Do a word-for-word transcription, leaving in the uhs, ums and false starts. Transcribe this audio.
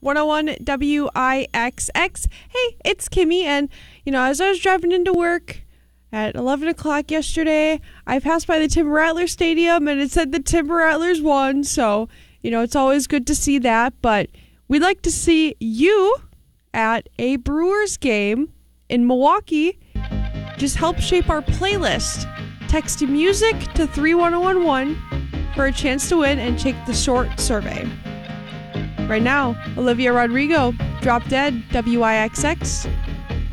one oh one W I X X. Hey, it's Kimmy, and, you know, as I was driving into work at eleven o'clock yesterday, I passed by the Timber Rattlers Stadium, and it said the Timber Rattlers won, so, you know, it's always good to see that, but we'd like to see you at a Brewers game in Milwaukee. Just help shape our playlist. Text music to three one oh one one for a chance to win and take the short survey. Right now, Olivia Rodrigo, Drop Dead, W I X X.